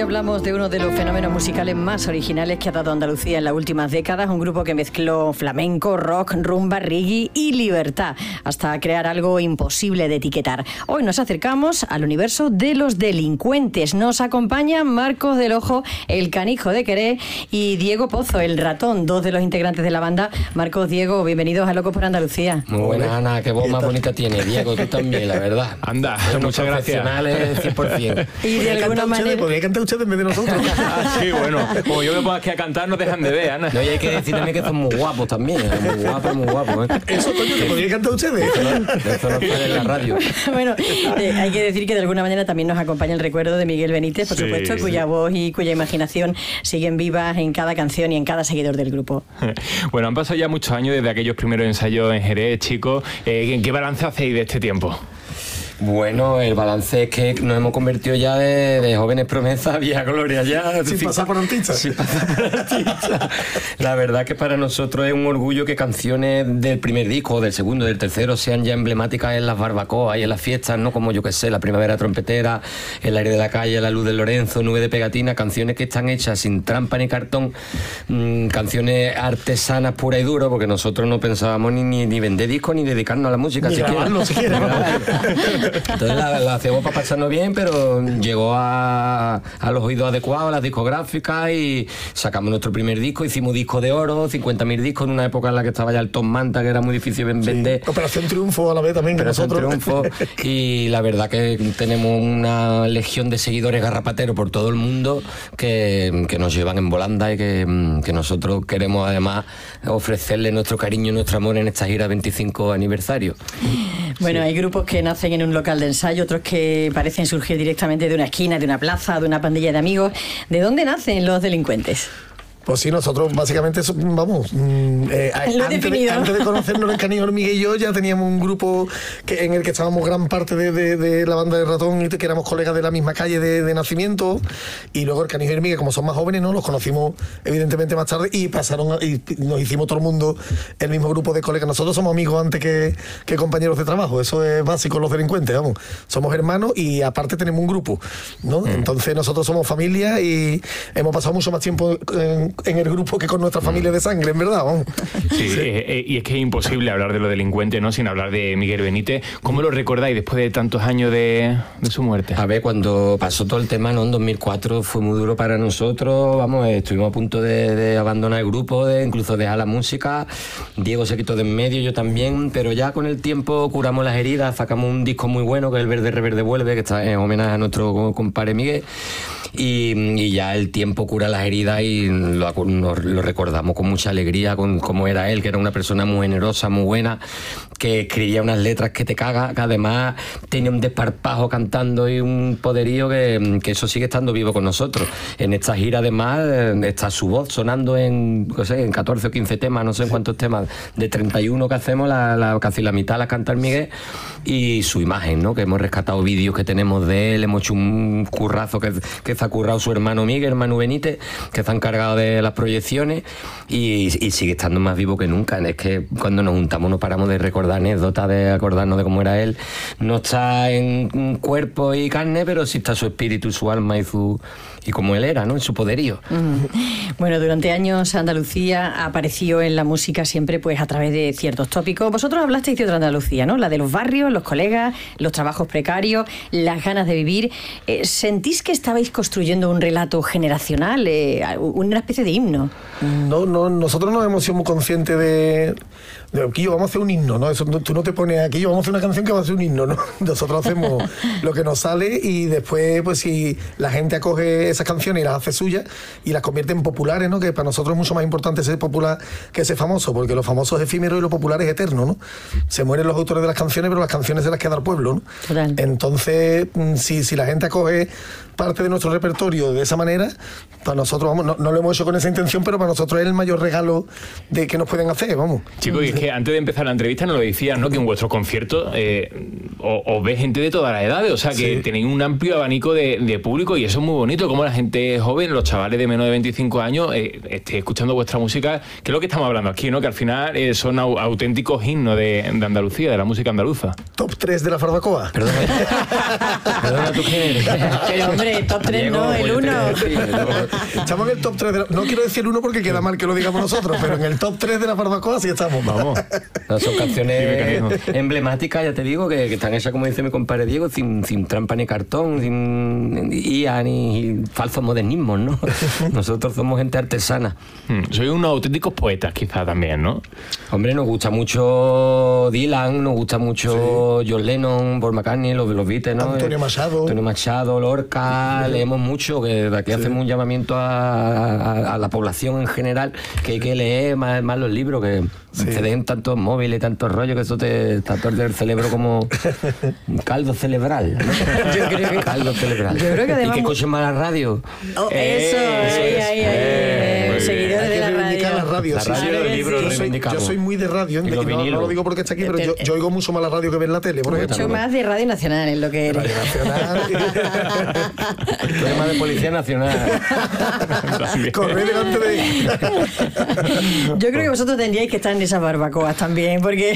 hablamos de uno de los fenómenos musicales más originales que ha dado Andalucía en las últimas décadas, un grupo que mezcló flamenco, rock, rumba, reggae y libertad, hasta crear algo imposible de etiquetar. Hoy nos acercamos al universo de los delincuentes. Nos acompañan Marcos del Ojo, el canijo de Queré, y Diego Pozo, el ratón, dos de los integrantes de la banda. Marcos, Diego, bienvenidos a Locos por Andalucía. Muy buenas, Ana, qué voz más bonita tiene. Diego, tú también, la verdad. Anda, muchas gracias. 100%. Y de alguna manera... Podría cantar ustedes en vez de nosotros. Sí, bueno, como yo me pongo aquí a cantar, nos dejan de ver, Ana. No, y hay que decir también que son muy guapos también. Muy guapos, ¿eh? Eso, coño, que podría cantar ustedes. Eso no sale en la radio. Bueno, hay que decir que de alguna manera también nos acompaña el recuerdo de Miguel Benítez, por supuesto, cuya voz y cuya imaginación siguen vivas en cada canción y en cada seguidor del grupo. Bueno, han pasado ya muchos años desde aquellos primeros ensayos en Jerez, chicos. ¿Qué balance hacéis de este tiempo? Bueno, el balance es que nos hemos convertido ya de jóvenes promesas a vieja gloria ya. Sin pasar por artistas. Sin pasar por artistas. La verdad que para nosotros es un orgullo que canciones del primer disco, del segundo, del tercero sean ya emblemáticas en las barbacoas y en las fiestas, ¿no? Como yo que sé, La Primavera Trompetera, El aire de la calle, La luz de Lorenzo, Nube de pegatina, canciones que están hechas sin trampa ni cartón, canciones artesanas pura y duro, porque nosotros no pensábamos ni vender discos ni dedicarnos a la música Ni grabarlo siquiera. Entonces la hacemos para pasarnos bien, pero llegó a los oídos adecuados, a las discográficas, y sacamos nuestro primer disco, hicimos disco de oro, 50.000 discos en una época en la que estaba ya el Tom Manta, que era muy difícil vender. Operación Triunfo a la vez también, que nosotros. Triunfo, y la verdad que tenemos una legión de seguidores garrapateros por todo el mundo que nos llevan en volanda y que nosotros queremos además ofrecerle nuestro cariño y nuestro amor en esta gira 25 aniversario. Bueno, hay grupos que nacen en un local de ensayo, otros que parecen surgir directamente de una esquina, de una plaza, de una pandilla de amigos. ¿De dónde nacen los delincuentes? Pues sí, nosotros básicamente, vamos, antes de conocernos el Canijo, Miguel y yo, ya teníamos un grupo en el que estábamos gran parte de la banda de Ratón, y que éramos colegas de la misma calle de nacimiento, y luego el Canijo y el Miguel, como son más jóvenes, ¿no? Los conocimos evidentemente más tarde y nos hicimos todo el mundo el mismo grupo de colegas. Nosotros somos amigos antes que compañeros de trabajo, eso es básico en los delincuentes, vamos. Somos hermanos y aparte tenemos un grupo, ¿no? Entonces nosotros somos familia y hemos pasado mucho más tiempo en el grupo que con nuestra familia de sangre, en verdad. Vamos. Sí. Y es que es imposible hablar de los delincuentes, ¿no?, sin hablar de Miguel Benítez. ¿Cómo lo recordáis después de tantos años de su muerte? A ver, cuando pasó todo el tema, ¿no?, en 2004 fue muy duro para nosotros. Vamos, estuvimos a punto de abandonar el grupo, de incluso dejar la música. Diego se quitó de en medio, yo también, pero ya con el tiempo curamos las heridas, sacamos un disco muy bueno que es El Verde Reverde Vuelve, que está en homenaje a nuestro compadre Miguel. Y ya el tiempo cura las heridas y lo recordamos con mucha alegría, con cómo era él, que era una persona muy generosa, muy buena, que escribía unas letras que te caga, que además tenía un desparpajo cantando y un poderío que eso sigue estando vivo con nosotros. En esta gira además está su voz sonando en 14 o 15 temas, no sé en cuántos temas, de 31 que hacemos, casi la mitad la canta el Miguel, y su imagen, ¿no?, que hemos rescatado vídeos que tenemos de él, hemos hecho un currazo que se ha currado su hermano Miguel, hermano Benítez, que se ha encargado de las proyecciones, y sigue estando más vivo que nunca. Es que cuando nos juntamos no paramos de recordar anécdotas, de acordarnos de cómo era él. No está en cuerpo y carne, pero sí está su espíritu, su alma y como él era, ¿no?, en su poderío. Bueno, durante años Andalucía apareció en la música siempre pues a través de ciertos tópicos. Vosotros hablasteis de otra Andalucía, ¿no?, la de los barrios, los colegas, los trabajos precarios, las ganas de vivir. ¿Sentís que estabais construyendo un relato generacional, una especie de himno? No, nosotros no hemos sido muy conscientes de aquí vamos a hacer un himno, ¿no? Eso, tú no te pones aquí, vamos a hacer una canción que va a ser un himno, ¿no? Nosotros hacemos lo que nos sale, y después, pues si la gente acoge esas canciones y las hace suyas y las convierte en populares, ¿no? Que para nosotros es mucho más importante ser popular que ser famoso, porque lo famoso es efímero y lo popular es eterno, ¿no? Se mueren los autores de las canciones, pero las canciones se las queda el pueblo, ¿no? Total. Entonces, si la gente acoge parte de nuestro repertorio de esa manera, para nosotros, vamos, no lo hemos hecho con esa intención, pero para nosotros es el mayor regalo de que nos pueden hacer, vamos. Chicos, y es que antes de empezar la entrevista nos lo decías, ¿no?, que en vuestros conciertos os ve gente de todas las edades, o sea, que tenéis un amplio abanico de público, y eso es muy bonito, como la gente joven, los chavales de menos de 25 años, esté escuchando vuestra música, que es lo que estamos hablando aquí, ¿no?, que al final son auténticos himnos de Andalucía, de la música andaluza. Top 3 de la barbacoa. Perdona, ¿tú qué eres? Hombre, top 3 no, el 1. Estamos en el top 3 no quiero decir el 1 porque queda mal que lo digamos nosotros, pero en el top 3 de la barbacoa sí estamos. Vamos. No, son canciones emblemáticas, ya te digo, que están hechas, como dice mi compadre Diego, sin trampa ni cartón, sin IA ni falsos modernismos, ¿no? Nosotros somos gente artesana. Soy unos auténticos poetas, quizá también, ¿no? Hombre, nos gusta mucho Dylan, nos gusta mucho John Lennon, Paul McCartney, los Beatles, ¿no? Antonio Machado, Lorca, leemos mucho, que de aquí hacemos un llamamiento a la población en general, que hay que leer más los libros, que se den tantos móviles, tantos rollos, que eso te torce el cerebro como un caldo cerebral, ¿no? Yo creo que... caldo cerebral. Yo creo que además... Y que escuchen más la radio. Oh, eso, ahí. Seguidores de la radio. La radio del libro yo soy muy de radio, no lo digo porque está aquí, pero yo oigo mucho más la radio que ver la tele, por ejemplo. Mucho más de Radio Nacional es lo que eres. Radio Nacional. Tú eres más de Policía Nacional. Corre delante de... Yo creo que vosotros tendríais que estar en esas barbacoas también, porque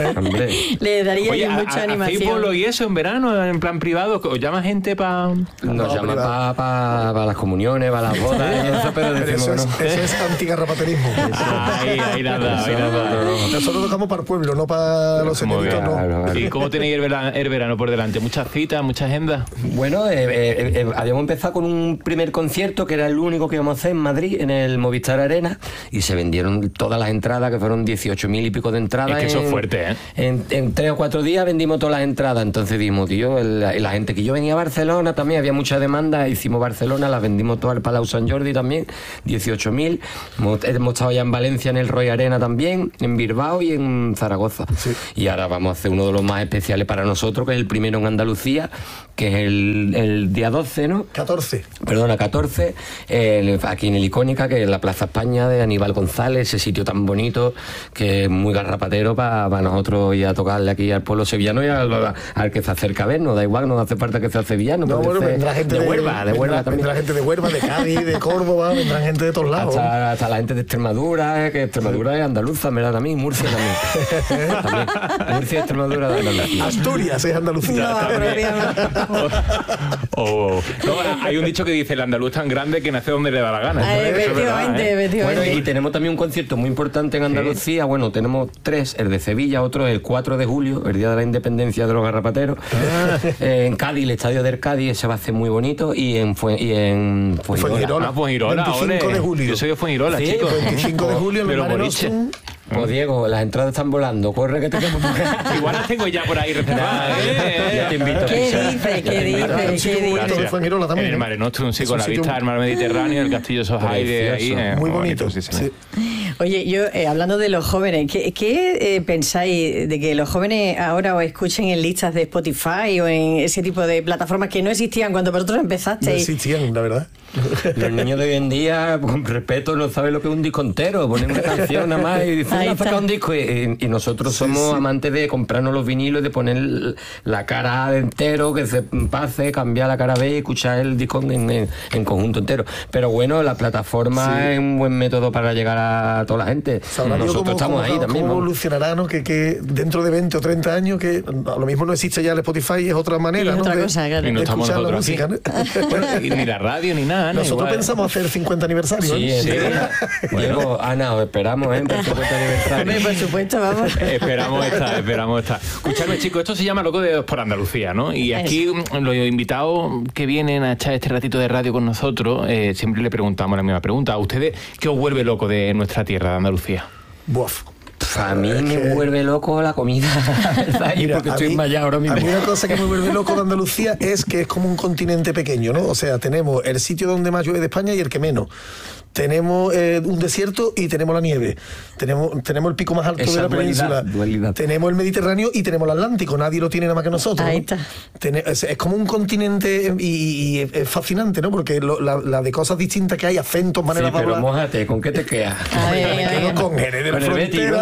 le daría mucha animación. ¿Hacéis bolo y eso en verano, en plan privado? ¿Os llama gente para...? Nos llama para las comuniones, para las bodas y eso, pero decimos eso es antigarrapaterismo. Ahí nada. Nosotros tocamos para el pueblo, no para los señoritos, no. ¿Y cómo tenéis el verano por delante? ¿Muchas citas, mucha agenda? Bueno, habíamos empezado con un primer concierto que era el único que íbamos a hacer en Madrid, en el Movistar Arena, y se vendieron todas las entradas, que fueron 18.000 y pico de entradas. Es que eso es fuerte, ¿eh? En 3 o 4 días vendimos todas las entradas. Entonces dijimos, tío, la gente que yo venía a Barcelona también, había mucha demanda, hicimos Barcelona, las vendimos todas al Palau Sant Jordi también, 18.000. Hemos estado ya en Valencia, en el Roy Arena también, en Bilbao y en Zaragoza. Sí. Y ahora vamos a hacer uno de los más especiales para nosotros, que es el primero en Andalucía, que es el día 12, ¿no? 14. Perdona, 14, aquí en el Icónica, que es la Plaza España de Aníbal González, ese sitio tan bonito, que es muy garrapatero para nosotros ir a tocarle aquí al pueblo sevillano y al que se acerca a vernos. Da igual, no hace falta que sea sevillano. No, bueno, vendrá gente de Huelva también. Vendrá gente de Huelva, de Cádiz, de Córdoba, vendrá gente de todos lados. Hasta la gente de Extremadura, que Extremadura es andaluza, ¿verdad? También, Murcia también. Murcia y Extremadura de Andalucía. Asturias es Andalucía. Hay un dicho que dice: el andaluz tan grande que nace donde le da la gana. Efectivamente. Bueno, y tenemos también un concierto muy importante en Andalucía. Bueno, tenemos 3, el de Sevilla, otro el 4 de julio, el día de la independencia de los garrapateros. En Cádiz, el estadio del Cádiz, ese va a ser muy bonito. Y en Fuengirola. Fuengirola, 25 de julio. Yo soy de Fuengirola, sí, chicos. 25 de julio, pero boliche. Pues Diego, las entradas están volando. Corre que te quemo. Igual las tengo ya por ahí reservadas. Ya te invito. ¿Qué dice? Fuengirola también. En el Mare Nostrum, sí, con la vista al mar Mediterráneo, el castillo Sojai de ahí. Muy bonito. Sí. Oye, yo hablando de los jóvenes, ¿qué pensáis de que los jóvenes ahora os escuchen en listas de Spotify o en ese tipo de plataformas que no existían cuando vosotros empezasteis? No existían, la verdad. Los niños de hoy en día, con respeto, no saben lo que es un disco entero. Ponen una canción nada más y dicen, saca un disco. Y nosotros somos amantes de comprarnos los vinilos y de poner la cara A entero, que se pase, cambiar la cara B y escuchar el disco en conjunto entero. Pero bueno, la plataforma es un buen método para llegar a toda la gente. Nosotros estamos ahí también. ¿Cómo evolucionará, ¿no? Que dentro de 20 o 30 años, que a lo mismo no existe ya el Spotify, es otra manera, ¿no? Otra cosa, claro. Y no estamos escuchar la nosotros música, ¿no? Bueno, y ni la radio ni nada, ¿no? Nosotros Igual. pensamos hacer 50 aniversario. Sí. Bueno, Ana, os esperamos, por el 50 aniversario. Por supuesto, vamos. Esperamos estar. Escuchadme, chicos, esto se llama Loco de por Andalucía, ¿no? Y aquí los invitados que vienen a echar este ratito de radio con nosotros, siempre le preguntamos la misma pregunta. ¿A ustedes qué os vuelve loco de nuestra tierra, de Andalucía? Buaf. A mí me vuelve loco la comida, ¿verdad? Mira, porque estoy enmayado ahora mismo. A mí una cosa que me vuelve loco de Andalucía es que es como un continente pequeño, ¿no? O sea, tenemos el sitio donde más llueve de España y el que menos. Tenemos un desierto y tenemos la nieve. Tenemos el pico más alto de la península. Dualidad. Tenemos el Mediterráneo y tenemos el Atlántico. Nadie lo tiene nada más que nosotros. Ahí ¿no? está. Es como un continente y es fascinante, ¿no? Porque la de cosas distintas que hay, acentos, maneras de hablar. Pero mójate, ¿con qué te quedas? Me quedo con Jerez de la Frontera,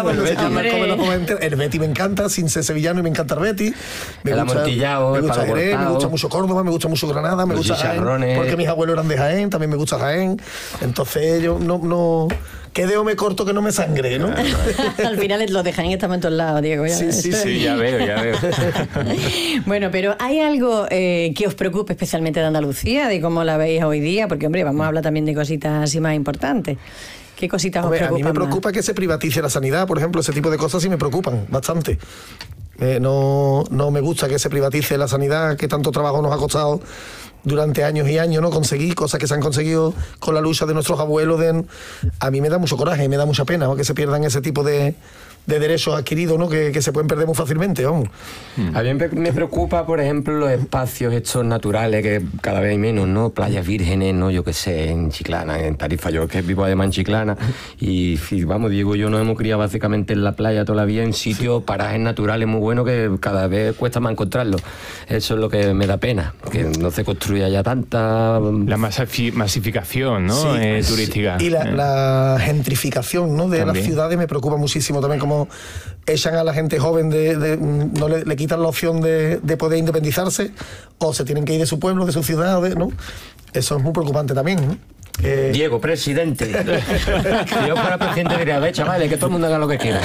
el Betis me encanta, sin ser sevillano, y me encanta el Betis. El amontillado, me gusta Jerez, me gusta mucho Córdoba, me gusta mucho Granada, me gusta Jaén, porque mis abuelos eran de Jaén, también me gusta Jaén. Entonces Entonces yo no ¿qué dedo me corto que no me sangre, no? Al final los dejan en todos lados, Diego. Sí, ya veo. Bueno, pero ¿hay algo que os preocupe especialmente de Andalucía, de cómo la veis hoy día? Porque, hombre, vamos a hablar también de cositas así más importantes. ¿Qué cositas os preocupan? A mí me preocupa que se privatice la sanidad, por ejemplo, ese tipo de cosas sí me preocupan bastante. No me gusta que se privatice la sanidad, que tanto trabajo nos ha costado durante años y años, ¿no? Conseguir cosas que se han conseguido con la lucha de nuestros abuelos. A mí me da mucho coraje y me da mucha pena, ¿no? Que se pierdan ese tipo de derechos adquiridos, ¿no? Que se pueden perder muy fácilmente, vamos. A mí me preocupa, por ejemplo, los espacios estos naturales, que cada vez hay menos, ¿no? Playas vírgenes, ¿no? Yo qué sé, en Chiclana, en Tarifa, yo que vivo además en Chiclana, y vamos, Diego y yo nos hemos criado básicamente en la playa todavía, en sitios, parajes naturales muy buenos que cada vez cuesta más encontrarlos. Eso es lo que me da pena, que no se construya ya tanta... La masificación, ¿no? Turística. Y la gentrificación, ¿no? De También. las ciudades me preocupa muchísimo también, como echan a la gente joven no le quitan la opción de poder independizarse, o se tienen que ir de su pueblo, de su ciudad, ¿no? Eso es muy preocupante también, ¿no? Diego, presidente. Si yo fuera presidente diría, ve, chavales, que todo el mundo haga lo que quiera.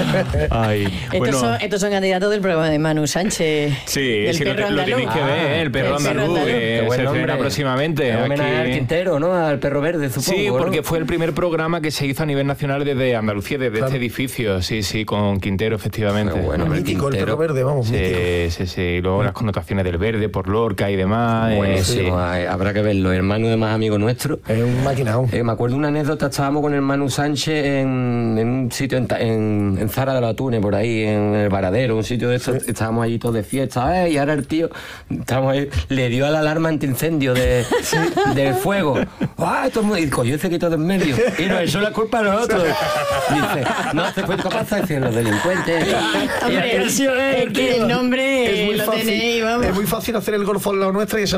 Estos son candidatos del programa de Manu Sánchez. Sí, el sí, perro lo tenéis que ver, el perro andaluz, que se estrena próximamente. Al Quintero, ¿no? Al perro verde, supongo. Sí, porque ¿no? fue el primer programa que se hizo a nivel nacional desde Andalucía, desde este edificio. Sí, con Quintero, efectivamente. Pero bueno, mítico, el perro verde, vamos. Sí. Y luego las connotaciones del verde por Lorca y demás. Buenísimo, habrá que verlo. Hermano de más amigo nuestro. Es un maquinado. Me acuerdo una anécdota, estábamos con el Manu Sánchez en un sitio en Zara de los Atunes, por ahí, en el Varadero, un sitio de estos, estábamos allí todos de fiesta, y ahora el tío, estábamos ahí, le dio a la alarma antiincendio del fuego. Y cogió se quitó de en medio. Y nos echó la culpa a nosotros. Dice, no hace cuenta pasa, dicen los delincuentes. Hombre, es que el nombre es muy lo fácil, tenéis, vamos. Es muy fácil hacer el golfo al lado nuestro y esa